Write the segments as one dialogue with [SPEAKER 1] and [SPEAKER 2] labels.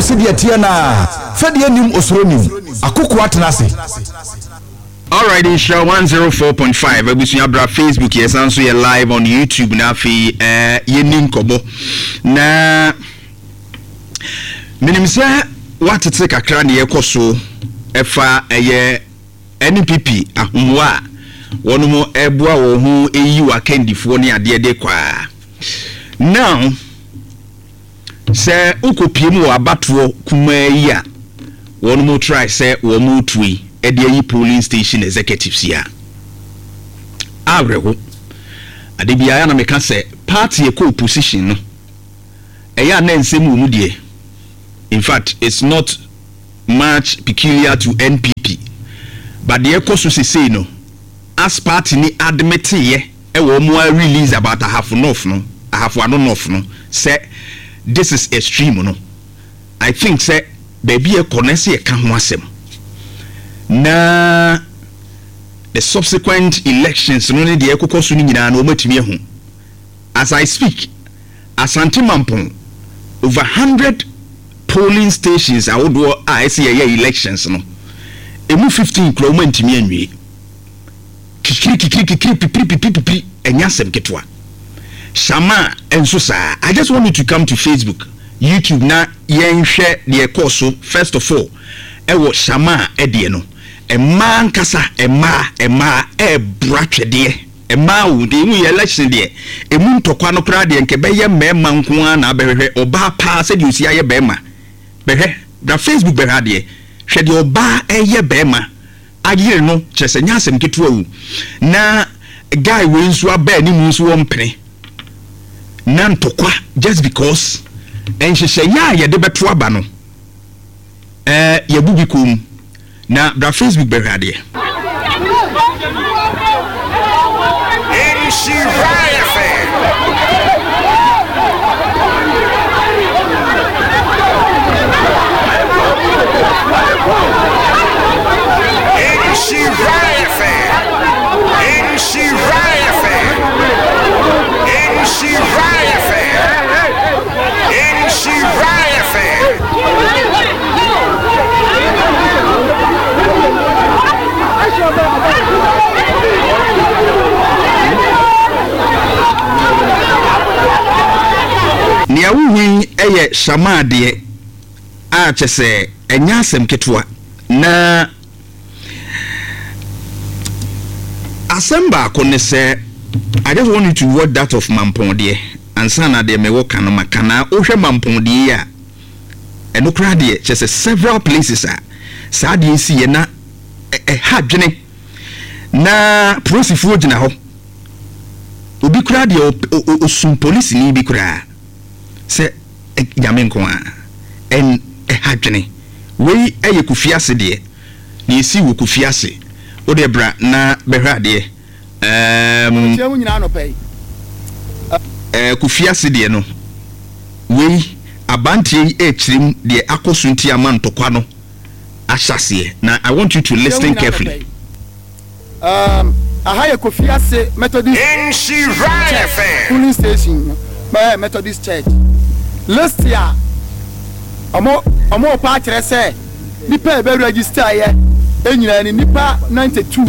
[SPEAKER 1] kwesi de tie na fa de anim osronim akoko atenase.
[SPEAKER 2] All right, in show 104.5. Abusunya bra Facebook yes and so you live on YouTube na fi yenin kobo na minim say what tete kakra na yekoso efa eye NPP ahumwa wonumo ebua wo hu eyi wa kendifo ne ade de kwa now say ukopiem wo abatoɔ kuma yi a wonumo try say wo mu tui Edia polling station executives here. Avreho. Adibia na meka say party eco opposition no. Eya na nsemu mu die. In fact, it's not much peculiar to NPP. But the eco so say no. As party ni admit ye e wo mo release about a half enough no. A half one enough no. Say this is extreme no. I think say baby e connect e ka ho asem. Na the subsequent elections no ne de ekokoso ni nyina na o matimi ehu as I speak Asante Mampong over 100 polling stations awodo a ese ye elections no emu 15 kro matimi anwie kikiri enyasem ketwa shama enso sa. I just want you to come to Facebook, YouTube na yenhwe de ekoso first of all ewo shama edie no Emma nkasa emma bratwede emma wo de mu election de emu ntokwa no kra de nke beye mema nko na abehwe oba pa se de osi aye bema behwe da Facebook behwe de hwe de oba eye bema agire no chese nyasem ketu awu na guy we nso aba ni mu nso wo mpene na ntokwa just because enhyehyɛ ya ye de beto aba no yabubi kom na bra Facebook berade Nia wuhin eye shamade a chese enyasem ketwa na asemba konese. I just want you to watch that of Mampong de ansana de mewo kanoma kana ohwe Mampong de ya enokra de chese several places a saade si ye na hadwene na prosifo gina ho obi kura de osum police ni bi kura se nyamenko a en hadwene we eye kufiase de na esi wo kufiase wo de bra na behra de kufiase de no we abantie echirim de akosunti amantokwa no ashase na I want you to listen carefully.
[SPEAKER 3] Ahaya kufiase Methodist police station by Methodist church last year omo pa kire say nipa e be register ye enyina ni nipa 92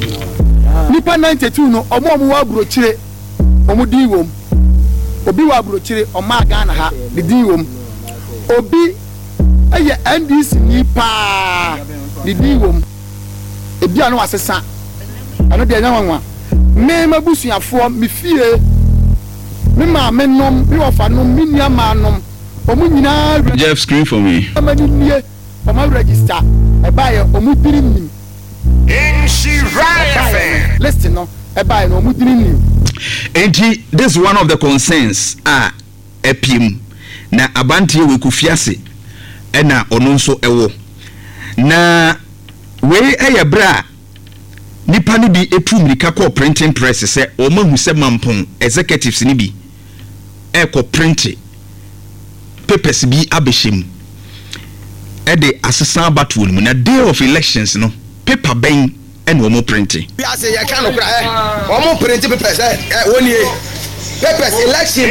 [SPEAKER 3] no omo wa brochire omo di wom obi wa brochire omo Ghana ha di wom obi eye NDC nipa di wom ebi anu asesa ano de nyanwa me mabusuafo me fie me ma me nom me ofa nom me nia ma nom omu nyina
[SPEAKER 2] Jeff screen for me
[SPEAKER 3] amani nie omo register e baye omu diri nim
[SPEAKER 2] in Shiraya
[SPEAKER 3] listen no e baye no omu diri nim
[SPEAKER 2] enti this is one of the concerns epim na abantie we kufiase ena ono nso ewo na we eyebra nipa ni bi etu mrika ko printing press se o mahu se Mampong executives ni bi ko print papers bi abehim e de asesa battle mu na day of elections no paper ben and o mo printing
[SPEAKER 4] bi ase ya kan kura o mo print papers woni papers election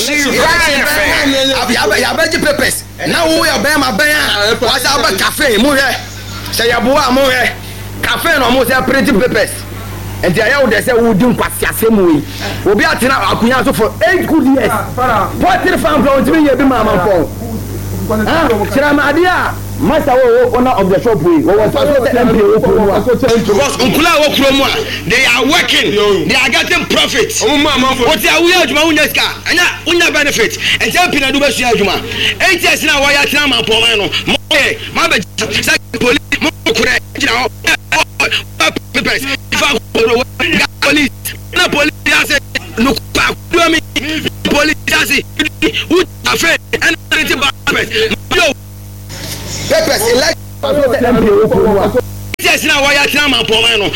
[SPEAKER 4] yabeji papers na wo ya ben ma ben wa sa ba cafe mu he se ya bo amu he cafe no mo se print papers enti aya wo de se wo di nkwasi asemu yi obi atena akunya so for 8 good years portrait farm plan ntimi ye bi mama fo Chiramadia, Master owner of the shop we was because Unkula Okromwa, they are working, they are getting profits. What are we out Mauneska? And una benefit and helping a Duba Juma. 8 years now, why I tell my Pomano, my police, police, look back to me, police, who are fair and papers elect yes now why I tell my pomano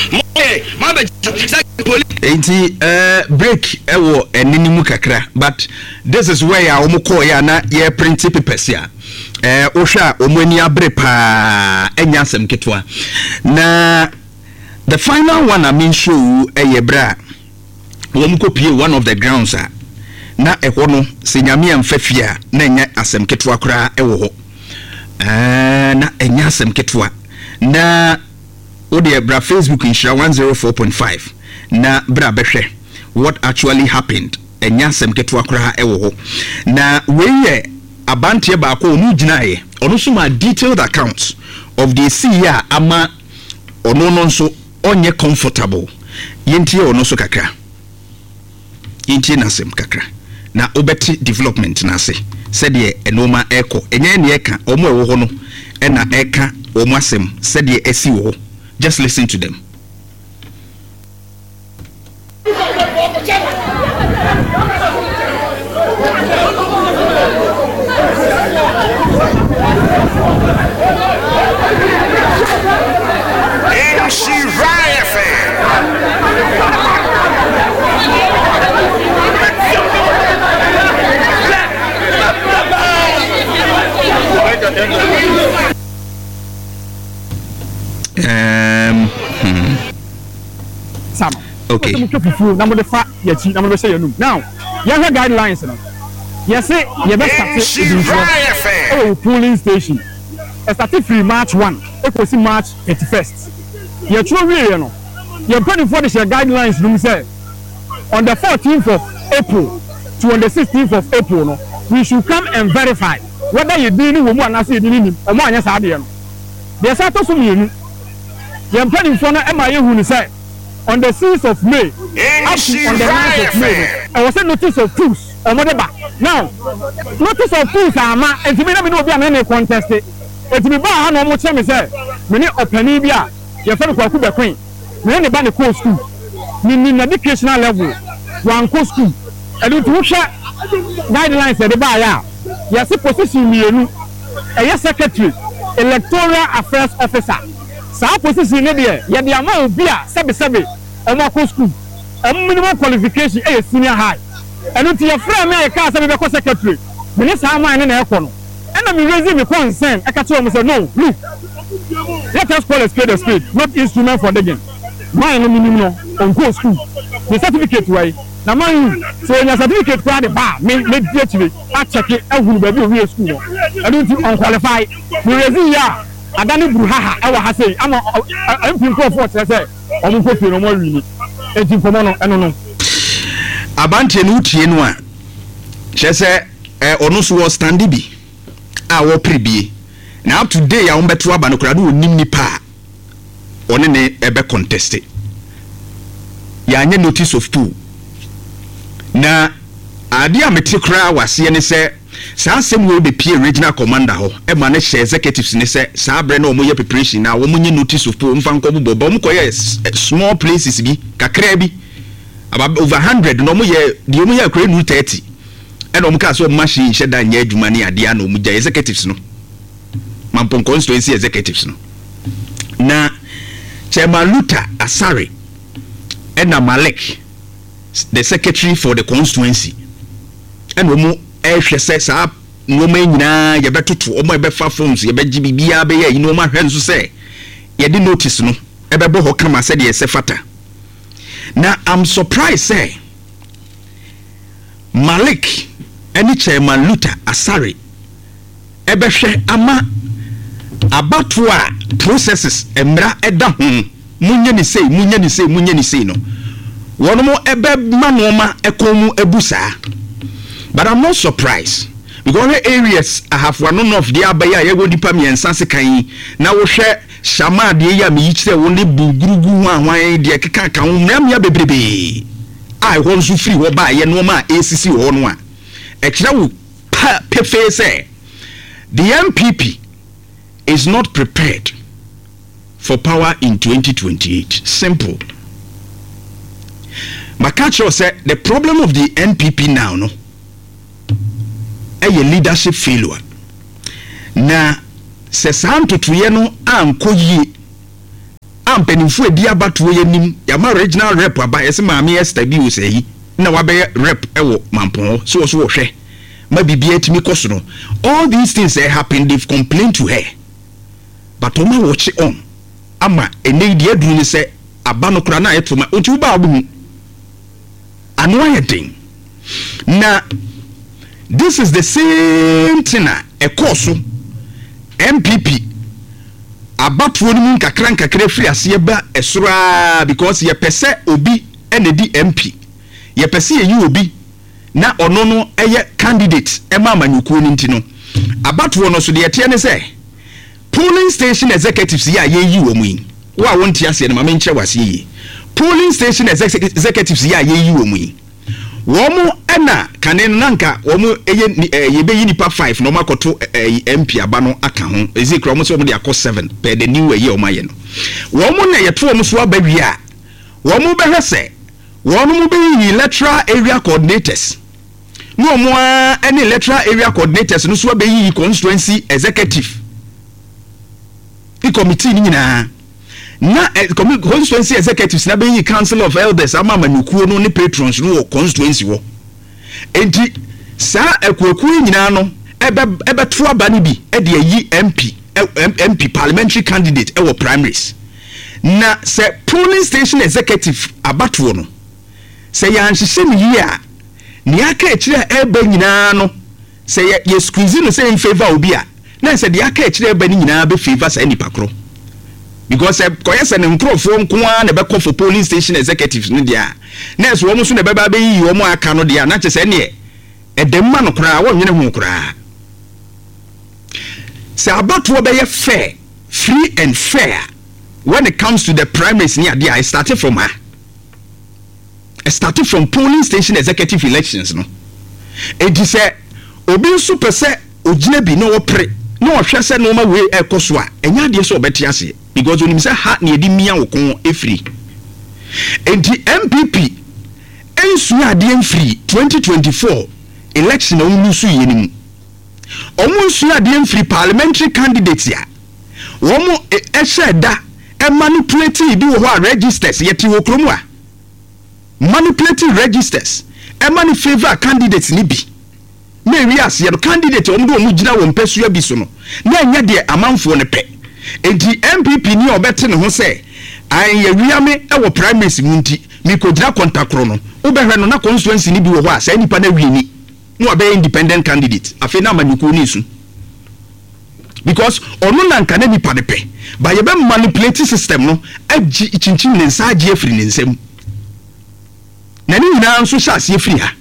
[SPEAKER 2] enti break ewo eninimu kakra but this is where ya omuko ya na ye print papers ya ohwa omani abre pa enyasem ketwa na the final one I mean show eyebra omuko pie one of the grounds na eho no senyame amfafia na enya asem ketwa kra ewo ho na enya asem ketwa na ode bra Facebook insha 104.5 na bra behwe what actually happened enya asem ketwa kra ewo ho na weye abantie ba ko onu ginaye onu so ma detailed accounts of the CA ama onu no so onye comfortable yentie onu so kakra yentie nasem kakra na obeti development na se said ye enoma eko enye ne eka omo ewo ho no ena eka omo asem said ye esi wo just listen to them.
[SPEAKER 5] Okay. Now, you have guidelines. You say you best start polling station. Started free March 1. It was March 31st. You're true, you know. You're putting for the guidelines. On the 14th of April to on the 16th of April, no, we should come and verify whether you're dealing with one or more. Yes, I am. There's a person you're putting for the MIA who say on the 6th of May up to on the 9th of May. I was a notice of proofs or whatever. Now, notice of proofs are ma and to me, let me know if I'm any contest. It's me by no more time. Say, many of Penibia, your friend Kwakuba Queen, many by the course school, meaning educational level, one course school, and to guidelines at the bar. Yes, a position you a yes secretary, electoral affairs officer. So position there, yeah, the amount of beer, 77, a more school, a minimum qualification, a senior high. And until your friend may cast a medical secretary, Minister Haman and Econo. And I'm raising the concern. I can tell him, no, look, let us call a spade, not instrument for digging. Mine minimum on go school. The certificate way. Now, mine, so in a certificate for the bar, make actually, I check it, I will be real school. I don't think unqualified. We raising ya. I don't know how I say, I'm people for I say, I'm going to no more really. It's in common, I don't know.
[SPEAKER 2] Abante no tie no a chese ono so was standibi a wo prebie na up today ya wombeto aba no kra do onim nipa one ne ebe contest ya anye notice of pool na ade a mete kra wase ne se saa asem we be pie regional commander ho e ma ne share executives ne se saa bre na omoye preparation na wo munye notice of pool mfa nko bobo bom koye small places bi kakra bi about over 100 no mo ye de mo ye akure nu 30 and o mo ka so machine sheda nya adwuma ne ade na o mo ja executives no Mampong constituency executives no na Chairman Luther Asare and Malek the secretary for the constituency and o mo ehwe se sa no ma nyina ye betoto o mo be fa forms ye be gibibia be ye no ma hwe nso se ye de notice no e be bo ho kama se de ye se fata. Now I'm surprised say Malik any chairman Luther Asare ebehwe ama abatwa processes emra eda ho munye ni sei no wono ebe manoma ekomu ebusa. But I'm not surprised because the areas I have one of the abaya ye go dipa mi ensanse kan na wo hwe shama de ya mi yire wo ne bugurugu hwan de keka kan mram ya bebrebe I want to free wo ba ye no ma ACC wo no a e kira wo pefe say the MPP is not prepared for power in 2028. Simple. Makacho said the problem of the NPP now no a leadership failure. Na se santo tuye no anko yi ampenifo edi abatoye nim ya ma regional rep aba ese maame Esther bi wo sei na wabe rep ewo mampon so wo hwe ma bibia timi koso no. All these things that happen, they've complained to her, but oma watch it on ama ene die duru ni se aba no kra na etoma onti uba abu anu ayedin na. This is the same thing a course MPP about running kakra free as yeba esura because ye pese obi enedi MP ye pese ye obi na ono no eye candidate ema manyuku ni ntino about wono so de tie ne say polling station executives ya ye yi wo mu yi wa wonti ase ne ma menche wase yi polling station executives ya ye yi wo mu yi womu ena kanen nanka womu yebe nipa 5 no makoto MP abano aka ho ezekra womu so womu de akọ 7 per the new year omaye no womu na yeto womu so abawia womu behwese womu be yi electoral area coordinators no womu any electoral area coordinators no so be yi constituency executive the committee ni nyina na constituency executives na be yi council of elders ama manukuo no ne patrons no constituency wo enti sa ekwaku nyina no ebe to aba ni bi e de yi MP parliamentary candidate e wo primaries na se polling station executive abato no se ya nhihye ni yi a ni aka ekire ebe nyina no se ye squeeze no se in favor obi a na se de aka ekire ebe ni nyina be favor sa nipa kro. Because koyese ne nkrofo nkoa na be call for polling station executives no dia na so wo so na be ba be yi wo mo aka no dia na chese ne edemma no kra wo nwene hu kra se abato be ye fair, free and fair when it comes to the primaries near dia. I started from polling station executive elections no it is obi super se ogina bi no opre no hwe se no ma we ekoso a enya de so obeti ase because when you say ha na edi mia wokon efri enti MPP ensu ade enfri 2024 election onu su yenim omu su ade enfri parliamentary candidates ya womu eheda manipulate bi wo ho registers yeti wo kromu a manipulating registers mani favor candidates ni bi na wi ase ye candidate omu do omu gina wo mpesua bi so no na enya de amanfo ne pe enti MPP ni obete ne ho se aye wiame e wo primaries munti mi ko gina kontakro no ubehwe no na constituency ni bi wo ho a sa nipa na wi ni no obe independent candidate afi na manyuko ni su because onu na nka na nipa de pe ba ye be manipulate system no agi chinchin ne nsa agi afri ne nsam na ni nyina nso sha ase afri ha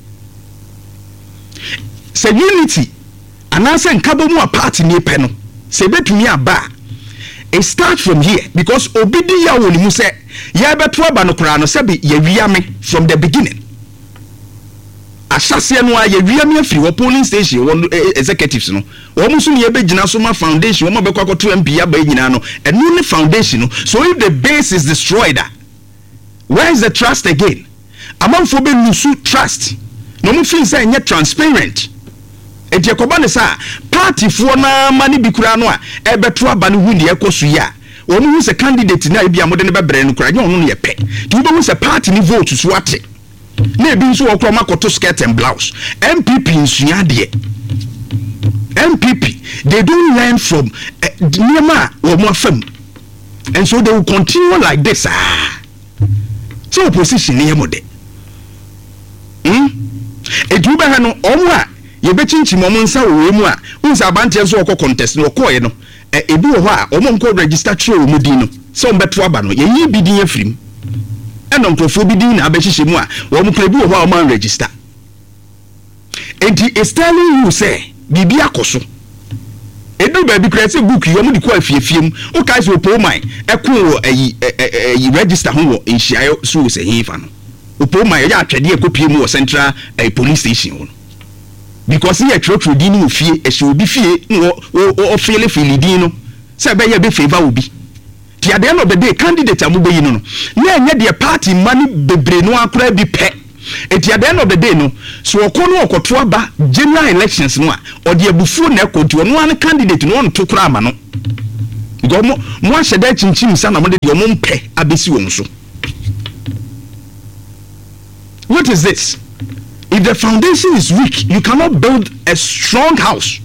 [SPEAKER 2] se unity anase nkabo mu a party ni pe no se betumi aba it start from here because obidi ya woni mu se ya beto aba no kra no se be ye wiame from the beginning asase no ya wiame afri wo polling station wo executives no wo mu so ne ye begina so ma foundation wo ma be kwakoto MP ya ba nyina no enu ne foundation no. So if the base is destroyed, where is the trust again? Among for be lose trust no mu feel say nye transparent enti ekoba ne sa party fo na mani bikura no a ebeto aba ne hu ne ekoso ya wo mu se candidate na bia modene bebre no kura nye onu ne pe ti wo be se party ni vote so ate na ebi nso okro makoto skirt and blouse. MPP nsua de MPP they don't learn from Nema or Mofem, and so they will continue like this. So opposition near mode. Eduba ha no omo a ye be chinchim omo nsa wo mu a unsa abante so okọ contest no koye no ebi wo ho a omo nko register true mu din no so mbeto aba no ye yi bi din afrim eno nkrofo bi din na abehihye mu a wo mu klebi wo ho a omo register enti is telling you say bibi akoso edu ba bi krese book yo mu di ko afiefiem o kai so opoman ekwo ayi register ho wo enhia so se hifa no opoman ya atwede ekopie mu wo central police station ho because ye trotro di ni ofie e se obi fie o feel din no se be ye be favor obi ti ade no be dey candidate amu be yi no na enye de party money bebre no akora bi pe eti ade no be dey no so okono okoto aba general elections no a ode abufuo na ekoto no an candidate no on to kora ama no go mo ahede chinchim sa na mo de mo mpe abesi wo so. What is this? If the foundation is weak, you cannot build a strong house.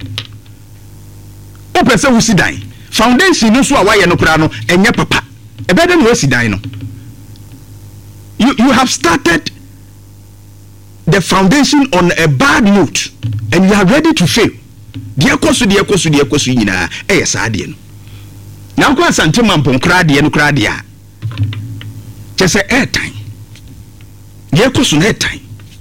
[SPEAKER 2] O pese wo si dan. Foundation no so awaye no kura no enye papa. Ebeden wo si dan no. You have started the foundation on a bad note and you are ready to fail. Dear kosu nyina sa de no. Na ko asante mampon kra de no kra de a. Chese airtime. Dear kosu na airtime.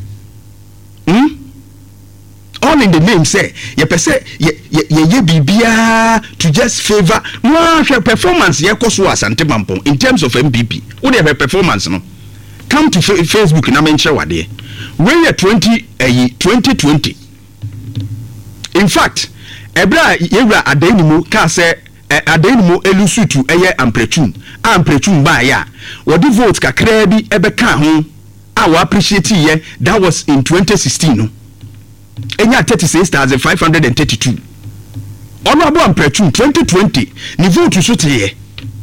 [SPEAKER 2] All in the name say ye pese ye bibia to just favor no performance ye koso asante mampon in terms of MPP. What the performance no? Come to Facebook na mention wade. When year 2020. In fact, ebra yewra adenimu ka say adenimu elusutu eye amprechum ba ya. Wodi vote kakra bi ebeka ho a we appreciate ye. That was in 2016 no. Enya 36,532. Honorable amprechum 2020 ni vote so tie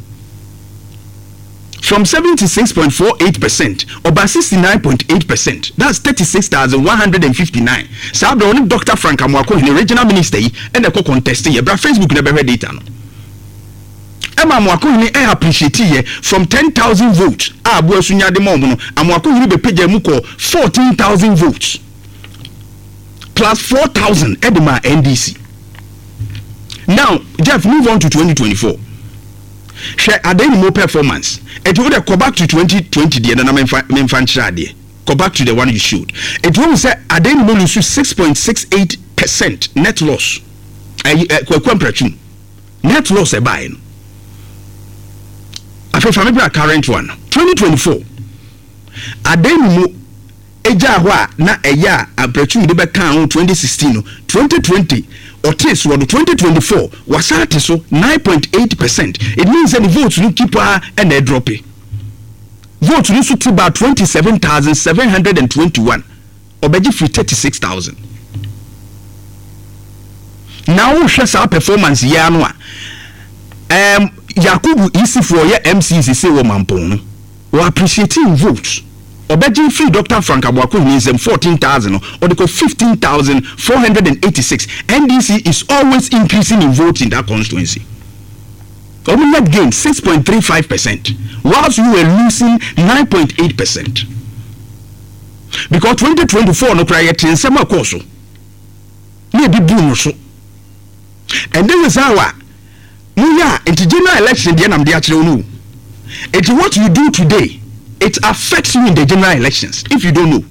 [SPEAKER 2] from 76.48% about 69.8%. That's 36,159. Sabra only Dr. Frank Amwako, the regional minister, and the co-contest here. But Facebook never heard data. No. Emma Amwako ni appreciate here from 10,000 votes. Abu Sunya de Momo. Amwako ni be page muko 14,000 votes plus 4,000 Edema NDC. Now, Jeff, move on to 2024. Share adeni performance. It would go back to 2020 the na memfanchade. Go back to the one you showed. It will say adeni mo lose 6.68% net loss. Net loss e buy. Afi family current one. 2024. Adeni mo eja ho na eya abrachum de be kan 2016 no 2020 otis won 2024 wasate so 9.8%. It means that the votes no keep and they drop it. Votes no so about 27,721 obeji free 36,000. Now we share our performance here no Yakubu isi for your MCC say wo mampon no we appreciating votes. Obeji free Dr. Frank Amwako means 14,000 or they call 15,486. NDC is always increasing in votes in that constituency. Omu net gain 6.35%, whilst you were losing 9.8%. Because 2024 no cry yet in summer course. Maybe boom so. And this is our into general election the end of it's what you do today. It affects you in the general elections if you don't know.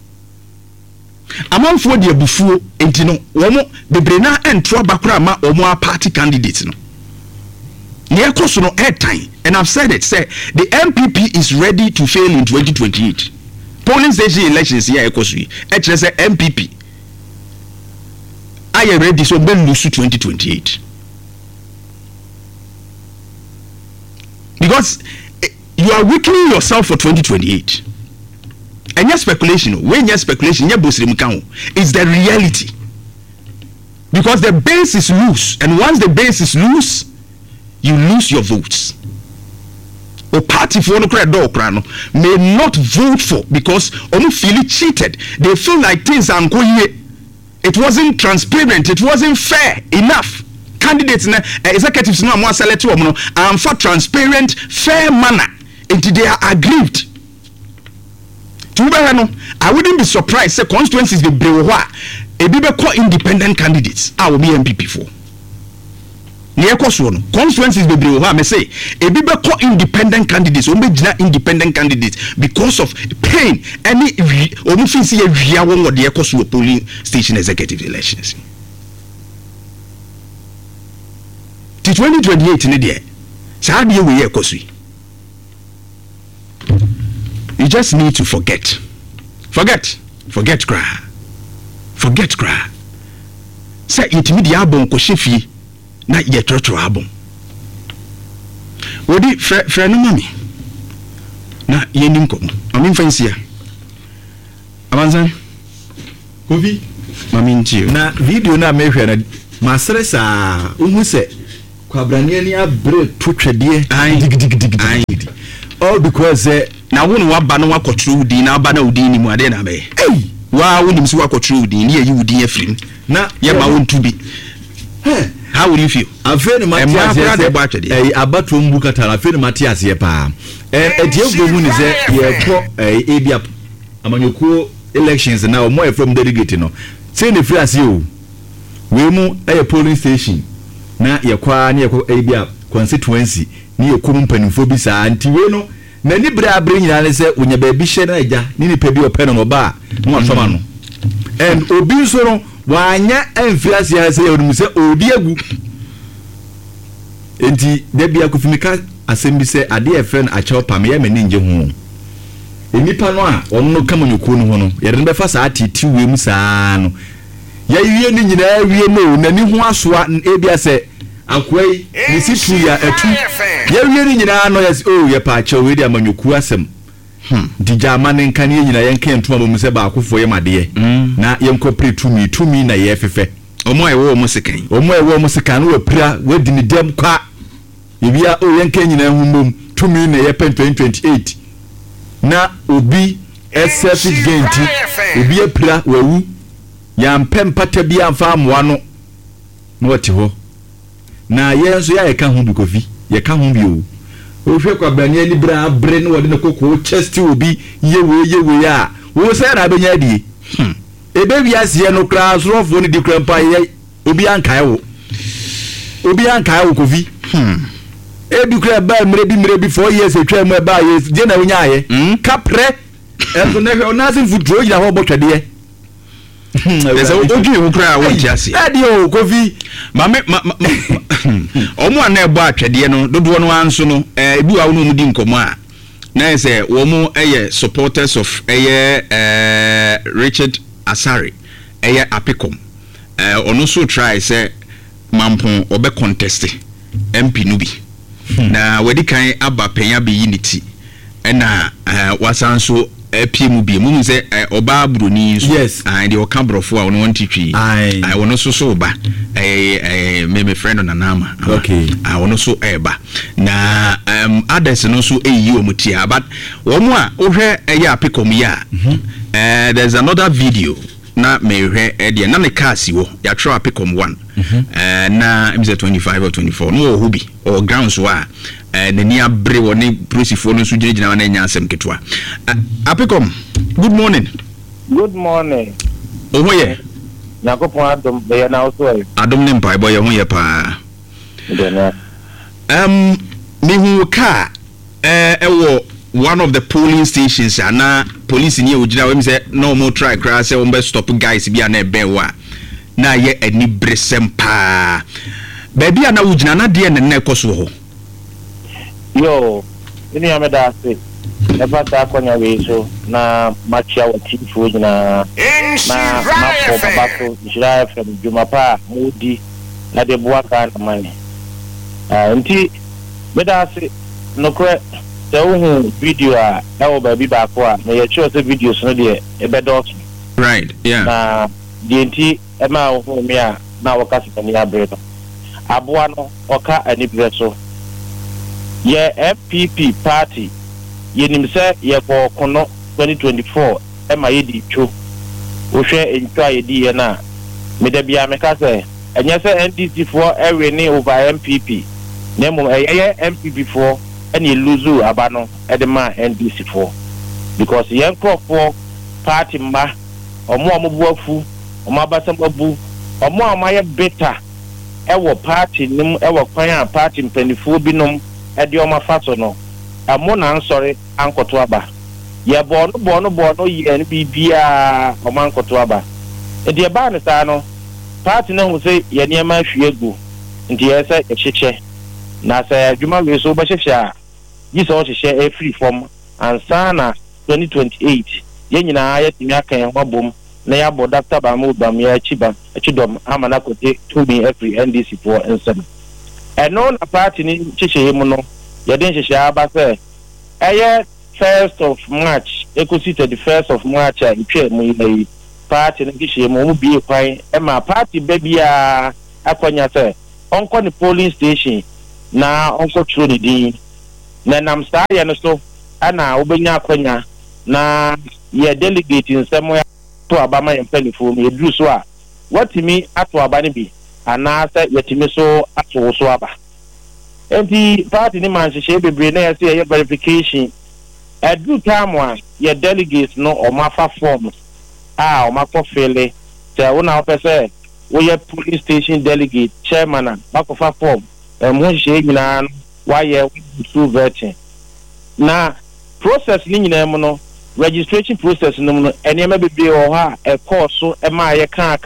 [SPEAKER 2] Among for the bufu entino womo the brena and bakura ma omo party candidates no. Near course no airtime, and I've said it. Say the MPP is ready to fail in 2028. Polling station elections here ekosui. Say MPP. I am ready so ben lose 2028 because you are weakening yourself for 2028. And your speculation, when your speculation, your boss is the reality. Because the base is loose, and once the base is loose, you lose your votes. Or party for no may not vote for because only feel cheated. They feel like things are going. It wasn't transparent. It wasn't fair enough. Candidates, executives, no more select for transparent, fair manner. And they are aggrieved. no, I wouldn't be surprised say constituencies be brewa e bi be call independent candidates will be MPP for. Near Kosuono, constituencies be brewa me say e bi be call independent candidates, be independent candidates because of pain any omufinsi ye via won wo de Kosuo polling station executive elections. 2028 ne de saa de we ye Kosu. You just need to forget cry. Say itimi di abon ko hyefi na ye trotro abon. Wodi frɛ no mami. Na ye nim ko. Mami mfansia. Avanza.
[SPEAKER 1] Kofi
[SPEAKER 2] mami ntio.
[SPEAKER 1] Na video na mehwɛ na masere saa uhu sɛ kwabrane ani abre to twɛdeɛ dig. All because
[SPEAKER 2] na wonu waba no wakɔtro udi na aba na udi ni mu ade na be. Wa wonim si wakɔtro udi ni ye udi afrim. Na ye ma wontu bi. How would you feel?
[SPEAKER 1] Afeni Matias abato mbu katara afeni Matias ye pa. Etiego mu ni se ye ko ebia amanyokuo elections na o mo from delegate no. Say ne free ase o. We mu polling station na ye kwa na ye ko ebia constituency ni ye kum panimfo bi saa anti we no na ni bra abre nyina ne se onya ba bi hye na agya ni ni pa bi opɛ no ba no asoma no. And obi so no wanya enfiase ya se yodum se odi agu enti de bia kofimika asem bi se ade e friend a chew pam ye mani nje ho enipa no a onno kamanyoko no ho no ye de be fa saa titi wem saa no ya wie ni nyina wie no nani ho asoa e bia se akwai ni situ ya etu ya wie ni nyina no yes oh ye pa chew we de amanyoku asem di jamane nkan ye nyina yenka ntoma bo mu se ba akofo ye made na yenko pre tumi na ye fefe omo ewo mo sekan wo pira wadi ni dem kwa yebia o yenka nyina humbom tumi na ye pen 2028 na obi SF genti obi apira wawu ya mpem pata bia amfa amwa no na wote ho na yenso ya yeka hu bi kofi yeka hu bi o ohwe kwa bani ani bra abre no wode no kokko chest obi yewe a wo say na benya die ebe wi asie no kra sorofo ni di krampa ye obi ankae wo kofi ebi kra ba mire bi 4 years etwa mu ba ye je na wonya aye kapre enso na hwe onase futuro yira ho botwede
[SPEAKER 2] ese ogi wo kra wo tiase
[SPEAKER 1] ade o kofi
[SPEAKER 2] mame omo ana ebo atwede no dodo no anso no ebi wa wo no mu di nkomo a na ese wo mu supporters of Richard Asare Apicom ono so try say mampon obe contest MP no bi na wadi kan aba penya be unity na wasanso PM bi mu say oba broni so and the okabrofo a ono wanti twi I ono so ba me friend on Anama
[SPEAKER 1] okay
[SPEAKER 2] I ono so eba na others no so eyi omutia but omo a ohwe Apicom ya there's another video na mehwe ede na ne cars wo ya try Apicom 1 na mze 25 or 24 no hobi or grounds wa nani abre woni prosifo no so gyina na nya asem ketwa Apicom good morning oho ye
[SPEAKER 6] Nakopon adom be na also
[SPEAKER 2] adom ne mpai boy ho ye pa mehu ka ewo one of the polling stations na police ni ojina we say no more try cry say we stop guys bia na ebe wa na ye ani bresem pa baby ana ojina na de ne koso ho
[SPEAKER 6] yo ini ameda say e pata akonya we so na machia wa tifu ojina na ko babato jira from Jumapa mudi na de buaka na mani nti meda say no kre the video that baby back one na ye choose videos no dey e be dot
[SPEAKER 2] right yeah
[SPEAKER 6] na DNT e ma ho me a na waka sipani abre no aboa no oka ani breso ye FPP party ye nim se ye ko kono 2024 e ma ye di twa wo hwe entwa ye di ye na me da bia me ka se enye se NDC for ewe ni over MPP na mo ye MPP for any luzu abano edema NDC for because yen crop party ma omo amobu afu omo abasam abu omo amaye better ewo party nim ewo kwan a party mpanifuo binom ede omo faso no amo na nsori ankoto aba ye bono ye bibia omo ankoto aba ede e ba ne sa no party na hu say ye niam ahwiegu nti ye say echeche na say adwuma we so ba hwehwe yi so hwehwe free form ansana 2028 ye nyina ya timi aka en hobom na ya bo doctor ba mu bam ya chiba chidom amana kote to be every NDC for ensem eno na party ni hwehwe mu no ye den hwehwe aba say eye 1st of March ekosi 31st of March a itwe mu yi party ni hwehwe mu bi kwan e ma party babia akwanya say onko ni polling station na onko true ni din na nam saa ye no so ana obenya akwanya na ye delegate nsemo ya to abama ye mpanifo me duru so a watimi ato abane bi ana sa yetimi so ato so aba enti party ni man hye bebre na ye say ye verification edu time a ye delegate no o mafa form o mafa fele say wona opese wo ye police station delegate chairman makofa form mo hye nyina why ye through vetting na process ni nyina mo no registration process no no enema bebe o ha e course e ma ye kan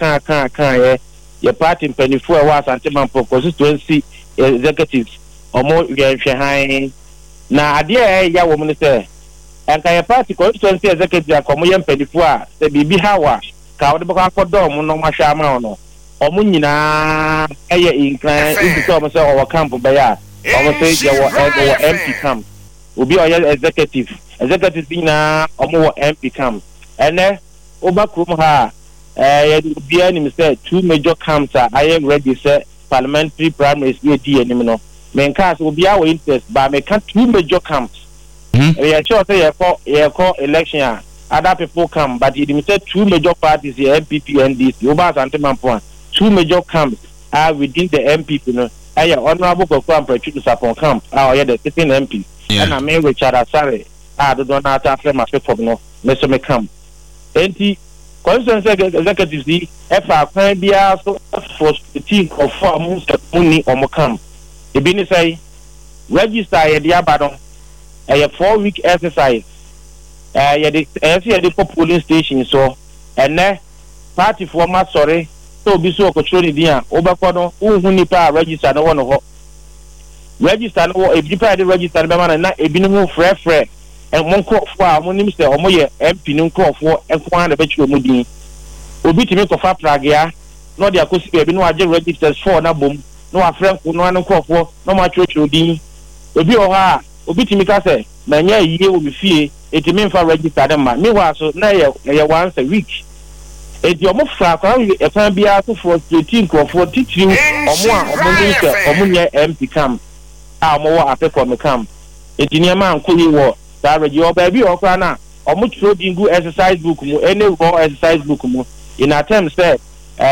[SPEAKER 6] ye party mpanifo e wa asante manpo constituency executives omo ye hwe han na ade e ya wo mo ne se enka ye party constituency executive akomo ye mpanifo a se bibi hawa ka wo de bako akodo mo no mahwa ama no omo nyina eye incline into omo se o camp be ya omo se ye wo MP camp obi o ye executive bina omo wo MP camp ene oba krom ha ye bi anim say two major camps are I am ready say parliamentary primaries we di anim no men ka so obi a wo interest ba me can two major camps we sure say ye call election a other people come but it say two major parties the MPP NDC oba asante manpo two major camps are within the MPP no aye honorable Kwame Prechu Sapon camp or the sitting MP and I may Richard Asare do not after my people no Mr. McCam enti constituency executives the efa kwan bia so for the team of form money or mocam e bi ni say register ye dia badon a 4-week exercise ye the polling station so and party for ma sorry so bi so control the dia obekọ no hu nipa register no wo ho register no e nipa dey register be man na e bi no frɛ and mon crofo a mo nim se omo ye MP no crofo ekwan na be chiro mo din obi timi ko fa pragia no dia kosi be no age registers for na bom no afrɛ ko no an crofo no ma chiro din obi o ha obi timi ka se na nya yiye wo mi fie etimi mfa register dem ma me wa so na ye once a week edi omo fra kwa e fan bia to for 13 crofo titiri omo a omo ni se omo nye MP camp a omo wo apeko me camp edi ne ma anko yi wo Sarah, baby, or Kana, or much dingu exercise book, any raw exercise book, in attempt said,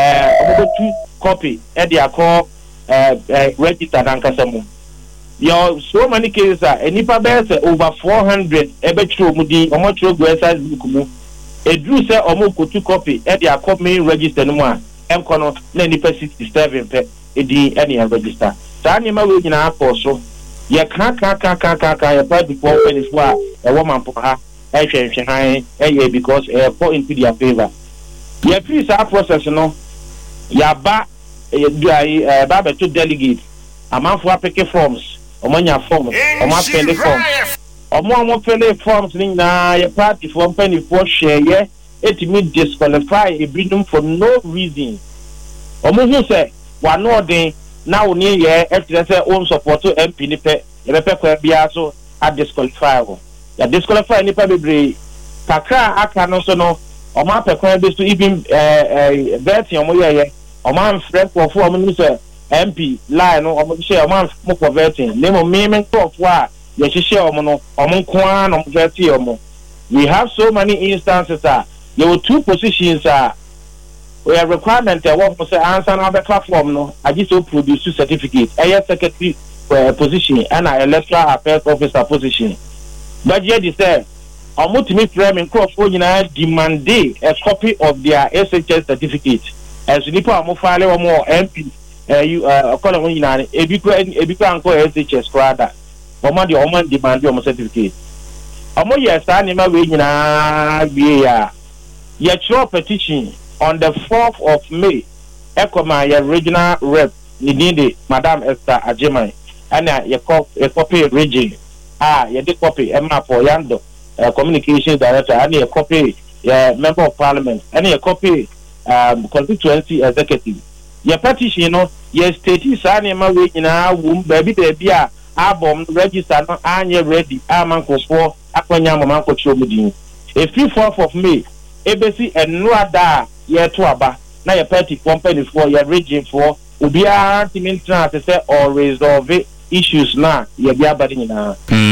[SPEAKER 6] 2 copy, Eddie, call registered and Casamu. Your so many cases are any bears over 400 ever true mudi or much exercise book. A drew say or more 2 copy, Eddie, call me register no more, M. Connor, 67 Eddie, any register. Tanya, my way in our course. Ye ka ye party for penifua a woman for her because fall into their favor. Ye please our process no ya ba ba to delegate a man for pick forms or manya forms or man fill forms or more fill forms na ye party for penifua share ye it mean disqualify a bring for no reason or who say one no day now near ye after say own support to MP nipe e be kwa bia so a disqualify go ya disqualify nipa bebre kakra aka no so no o ma pekwan be so even bet yo mo ye o ma frɛ for o mo say MP line no o mo share o ma mo for vetting le mo me for a ye hye o mo no o mo nko no mo vet o mo we have so many instances there were 2 positions we have requirement what for say answer na be platform no I just to produce certificate secretary position and an electoral affairs officer position but yet they say Omutimi frame and Crawford demand a copy of their SHS certificate. As Nipa Mofale or more MP, you call on Ebika Uncle SHS rather. Oman the Oman demand your certificate. Omo yes, Anima Wina, your petition on the 4th of May. Ekoma your regional rep, Nidinde, Madame Esther Ajemai, and your copy region. You did copy Emma for Yando. Communications director, and a copy, member of parliament, and a copy, constituency executive. Your petition, you know, your state is animal week in our womb, baby, album register, no, and you're ready. I'm Uncle 4, Aquanyam, Uncle Chomidin. A few 4th of May, ABC and Nuada, year to Aba, now your petty company for your region for, will be a to say or resolve issues now, you're gathering now.